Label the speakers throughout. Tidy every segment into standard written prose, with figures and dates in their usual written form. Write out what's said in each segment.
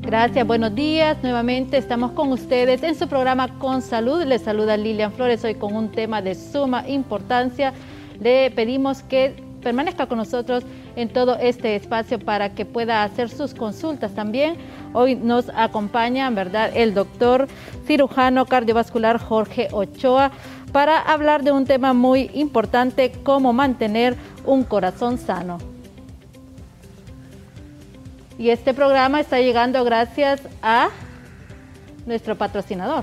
Speaker 1: Gracias, buenos días. Nuevamente estamos con ustedes en su programa Con Salud. Les saluda Lilian Flores, hoy con un tema de suma importancia. Le pedimos que permanezca con nosotros en todo este espacio para que pueda hacer sus consultas también. Hoy nos acompaña, ¿verdad?, el doctor cirujano cardiovascular Jorge Ochoa para hablar de un tema muy importante, cómo mantener un corazón sano. Y este programa está llegando gracias a nuestro patrocinador.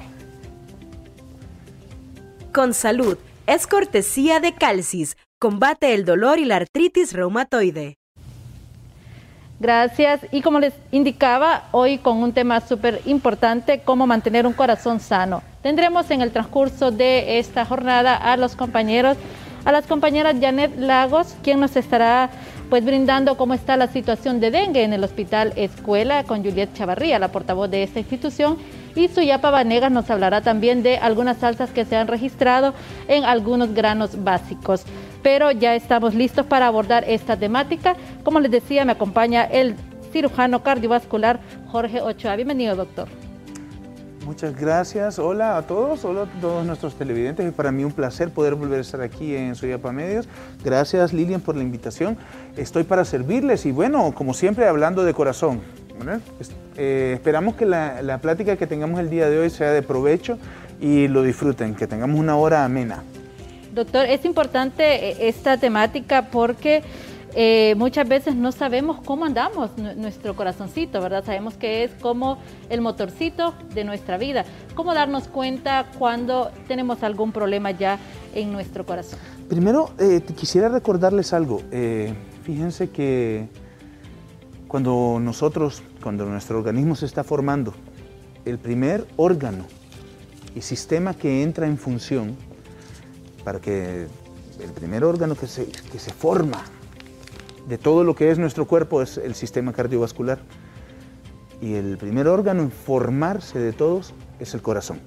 Speaker 2: Con Salud es cortesía de Calcis. Combate el dolor y la artritis reumatoide.
Speaker 1: Gracias. Y como les indicaba, hoy con un tema súper importante, cómo mantener un corazón sano. Tendremos en el transcurso de esta jornada a las compañeras Janet Lagos, quien nos estará brindando cómo está la situación de dengue en el Hospital Escuela, con Juliet Chavarría, la portavoz de esta institución, y Suyapa Vanegas nos hablará también de algunas alzas que se han registrado en algunos granos básicos. Pero ya estamos listos para abordar esta temática. Como les decía, me acompaña el cirujano cardiovascular Jorge Ochoa. Bienvenido, doctor.
Speaker 3: Muchas gracias. Hola a todos nuestros televidentes. Es para mí un placer poder volver a estar aquí en Suyapa Medios. Gracias, Lilian, por la invitación. Estoy para servirles y bueno, como siempre, hablando de corazón, ¿verdad? Esperamos que la plática que tengamos el día de hoy sea de provecho y lo disfruten, que tengamos una hora amena.
Speaker 1: Doctor, es importante esta temática porque muchas veces no sabemos cómo andamos nuestro corazoncito, ¿verdad? Sabemos que es como el motorcito de nuestra vida. ¿Cómo darnos cuenta cuando tenemos algún problema ya en nuestro corazón?
Speaker 3: Primero, quisiera recordarles algo. Fíjense que cuando nuestro organismo se está formando, el primer órgano y sistema que entra en función para que el primer órgano que se forma de todo lo que es nuestro cuerpo es el sistema cardiovascular. Y el primer órgano en formarse de todos es el corazón.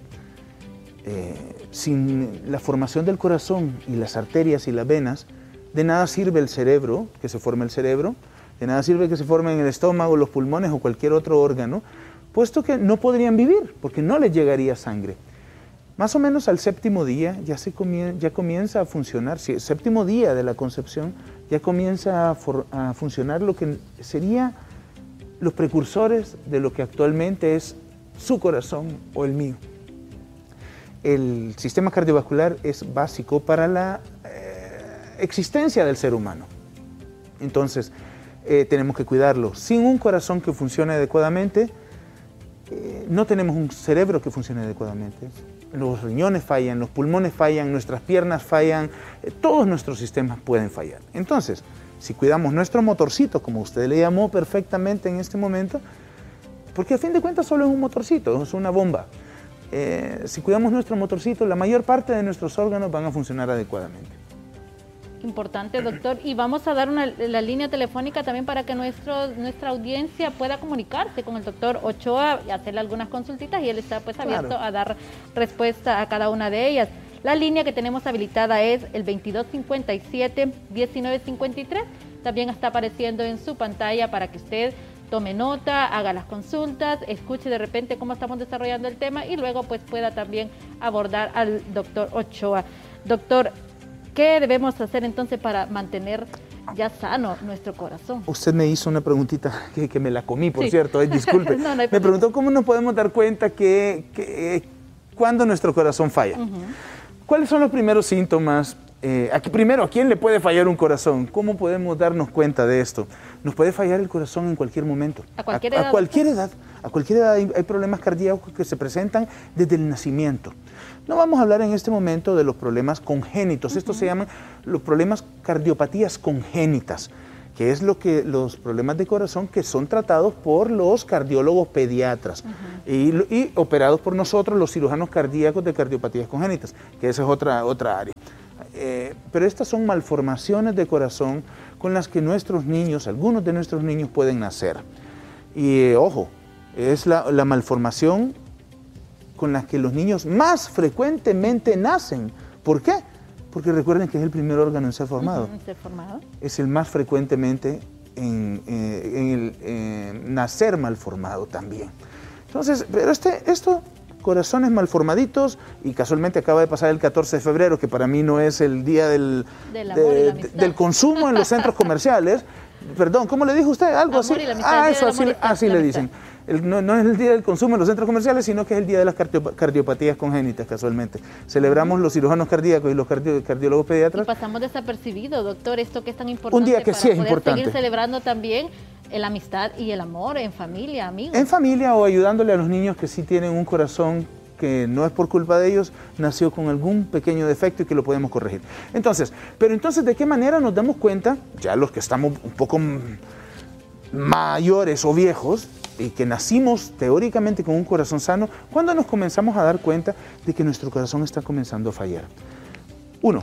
Speaker 3: Sin la formación del corazón y las arterias y las venas, de nada sirve el cerebro, que se forme el cerebro, de nada sirve que se formen el estómago, los pulmones o cualquier otro órgano, puesto que no podrían vivir, porque no les llegaría sangre. Más o menos al séptimo día ya comienza a funcionar, si el séptimo día de la concepción ya comienza a funcionar lo que sería los precursores de lo que actualmente es su corazón o el mío. El sistema cardiovascular es básico para la existencia del ser humano. Entonces, tenemos que cuidarlo. Sin un corazón que funcione adecuadamente, no tenemos un cerebro que funcione adecuadamente. Los riñones fallan, los pulmones fallan, nuestras piernas fallan, todos nuestros sistemas pueden fallar. Entonces, si cuidamos nuestro motorcito, como usted le llamó perfectamente en este momento, porque a fin de cuentas solo es un motorcito, es una bomba. Si cuidamos nuestro motorcito, la mayor parte de nuestros órganos van a funcionar adecuadamente.
Speaker 1: Importante, doctor. Y vamos a dar la línea telefónica también para que nuestra audiencia pueda comunicarse con el doctor Ochoa y hacerle algunas consultitas, y él está abierto a dar respuesta a cada una de ellas. La línea que tenemos habilitada es el 2257-1953. También está apareciendo en su pantalla para que usted tome nota, haga las consultas, escuche de repente cómo estamos desarrollando el tema y luego pueda también abordar al doctor Ochoa. Doctor, ¿qué debemos hacer entonces para mantener ya sano nuestro corazón?
Speaker 3: Usted me hizo una preguntita que me la comí, por cierto, disculpe.
Speaker 1: No
Speaker 3: me preguntó cómo nos podemos dar cuenta cuando nuestro corazón falla. ¿Cuáles son los primeros síntomas? Primero, ¿a quién le puede fallar un corazón? ¿Cómo podemos darnos cuenta de esto? Nos puede fallar el corazón en cualquier momento.
Speaker 1: ¿A cualquier edad?
Speaker 3: A cualquier edad. A cualquier edad hay problemas cardíacos que se presentan desde el nacimiento. No vamos a hablar en este momento de los problemas congénitos. Estos se llaman los problemas cardiopatías congénitas, que es los problemas de corazón que son tratados por los cardiólogos pediatras y operados por nosotros, los cirujanos cardíacos de cardiopatías congénitas, que esa es otra área. Pero estas son malformaciones de corazón con las que algunos de nuestros niños pueden nacer. Y ojo, es la malformación con la que los niños más frecuentemente nacen. ¿Por qué? Porque recuerden que es el primer órgano en ser formado.
Speaker 1: ¿Ser formado?
Speaker 3: Es el más frecuentemente nacer malformado también. Entonces, pero esto, corazones malformaditos, y casualmente acaba de pasar el 14 de febrero, que para mí no es el día del consumo en los centros comerciales. Perdón, ¿cómo le dijo usted? Algo así. Eso, así le dicen. No es el día del consumo en los centros comerciales, sino que es el día de las cardiopatías congénitas, casualmente. Celebramos los cirujanos cardíacos y los cardiólogos pediatras.
Speaker 1: Y pasamos desapercibido, doctor, esto que es tan importante.
Speaker 3: Un día que sí es importante.
Speaker 1: Seguir celebrando también la amistad y el amor en familia, amigos. En
Speaker 3: familia, o ayudándole a los niños que sí tienen un corazón que no es por culpa de ellos, nació con algún pequeño defecto y que lo podemos corregir. Entonces, ¿de qué manera nos damos cuenta, ya los que estamos un poco mayores o viejos, y que nacimos teóricamente con un corazón sano, cuando nos comenzamos a dar cuenta de que nuestro corazón está comenzando a fallar? Uno,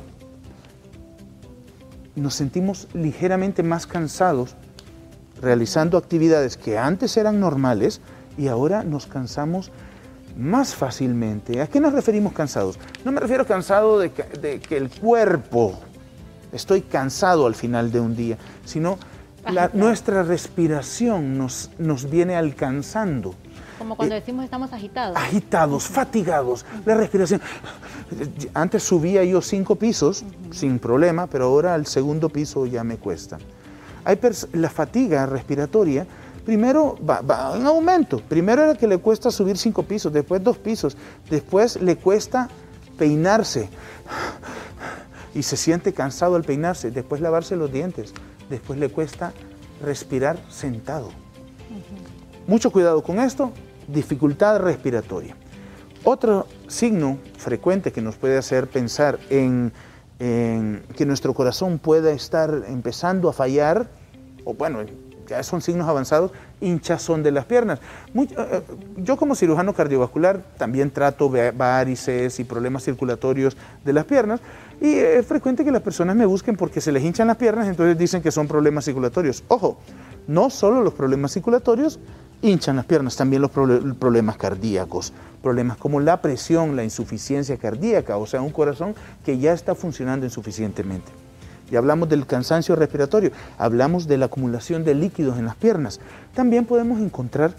Speaker 3: nos sentimos ligeramente más cansados realizando actividades que antes eran normales y ahora nos cansamos más fácilmente. ¿A qué nos referimos cansados? No me refiero cansado de que el cuerpo, estoy cansado al final de un día, sino nuestra respiración nos viene alcanzando.
Speaker 1: Como cuando decimos estamos agitados.
Speaker 3: Agitados, fatigados, la respiración. Antes subía yo 5 pisos sin problema, pero ahora al segundo piso ya me cuesta. La fatiga respiratoria primero va en aumento. Primero era que le cuesta subir 5 pisos, después 2 pisos, después le cuesta peinarse y se siente cansado al peinarse, después lavarse los dientes, después le cuesta respirar sentado. Mucho cuidado con esto, dificultad respiratoria. Otro signo frecuente que nos puede hacer pensar en que nuestro corazón pueda estar empezando a fallar, o bueno, ya son signos avanzados, hinchazón de las piernas. Yo como cirujano cardiovascular también trato varices y problemas circulatorios de las piernas, y es frecuente que las personas me busquen porque se les hinchan las piernas, entonces dicen que son problemas circulatorios. Ojo, no solo los problemas circulatorios hinchan las piernas, también los problemas cardíacos, problemas como la presión, la insuficiencia cardíaca, o sea, un corazón que ya está funcionando insuficientemente. Ya hablamos del cansancio respiratorio, hablamos de la acumulación de líquidos en las piernas. También podemos encontrar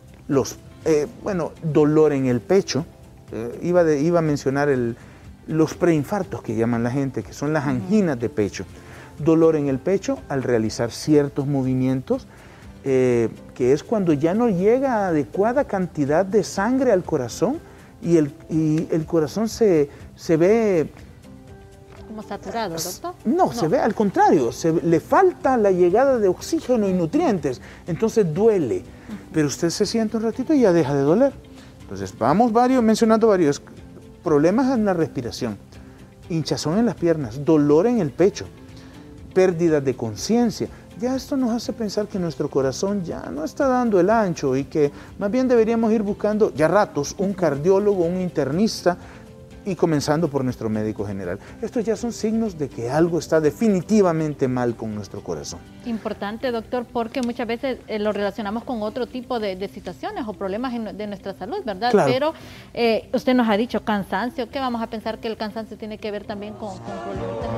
Speaker 3: dolor en el pecho. Iba a mencionar los preinfartos que llaman la gente, que son las anginas de pecho. Dolor en el pecho al realizar ciertos movimientos, que es cuando ya no llega a adecuada cantidad de sangre al corazón y el corazón se ve...
Speaker 1: ¿Como saturado, doctor?
Speaker 3: No, se ve al contrario, le falta la llegada de oxígeno y nutrientes, entonces duele, pero usted se sienta un ratito y ya deja de doler. Entonces vamos mencionando varios problemas en la respiración, hinchazón en las piernas, dolor en el pecho, pérdida de conciencia. Ya esto nos hace pensar que nuestro corazón ya no está dando el ancho y que más bien deberíamos ir buscando ya ratos un cardiólogo, un internista, y comenzando por nuestro médico general. Estos ya son signos de que algo está definitivamente mal con nuestro corazón.
Speaker 1: Importante, doctor, porque muchas veces lo relacionamos con otro tipo de situaciones o problemas de nuestra salud, ¿verdad?
Speaker 3: Claro.
Speaker 1: Pero usted nos ha dicho cansancio. ¿Qué vamos a pensar que el cansancio tiene que ver también con problemas?